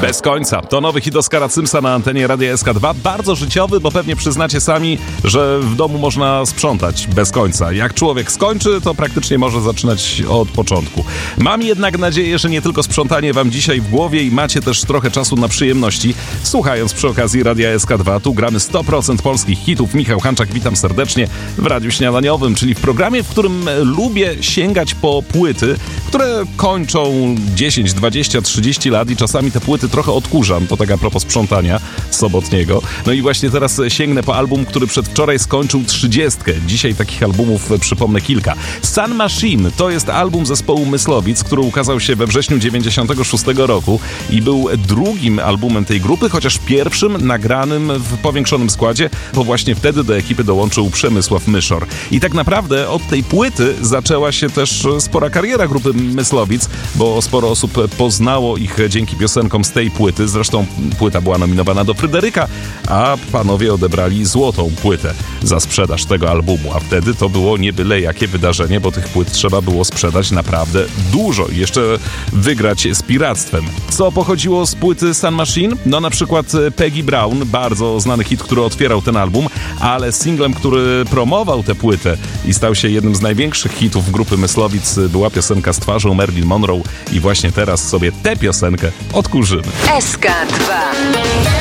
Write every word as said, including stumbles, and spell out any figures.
Bez końca. To nowy hit Oskara Symsa na antenie Radia S K dwa. Bardzo życiowy, bo pewnie przyznacie sami, że w domu można sprzątać bez końca. Jak człowiek skończy, to praktycznie może zaczynać od początku. Mam jednak nadzieję, że nie tylko sprzątanie wam dzisiaj w głowie i macie też trochę czasu na przyjemności, słuchając przy okazji Radia S K dwa. Tu gramy sto procent polskich hitów. Michał Hanczak, witam serdecznie w Radiu Śniadaniowym, czyli w programie, w którym lubię sięgać po płyty, które kończą dziesięć, dwadzieścia, trzydzieści lat i czasami te płyty trochę odkurzam, to tak a propos sprzątania sobotniego. No i właśnie teraz sięgnę po album, który przedwczoraj skończył trzydziestkę. Dzisiaj takich albumów przypomnę kilka. Sun Machine to jest album zespołu Myslowic, który ukazał się we wrześniu dziewięćdziesiątego szóstego roku i był drugim albumem tej grupy, chociaż pierwszym nagranym w powiększonym składzie, bo właśnie wtedy do ekipy dołączył Przemysław Myszor. I tak naprawdę od tej płyty zaczęła się też spora kariera grupy Myslowic, bo sporo osób poznało ich dzięki piosenkom z tej płyty. Zresztą płyta była nominowana do Fryderyka, a panowie odebrali złotą płytę za sprzedaż tego albumu. A wtedy to było nie byle jakie wydarzenie, bo tych płyt trzeba było sprzedać naprawdę dużo i jeszcze wygrać z piractwem. Co pochodziło z płyty Sun Machine? No na przykład Peggy Brown, bardzo znany hit, który otwierał ten album, ale singlem, który promował tę płytę i stał się jednym z największych hitów grupy Myslowic, była piosenka z twarzą Marilyn Monroe i właśnie teraz sobie tę piosenkę odkurzymy. S K dwa.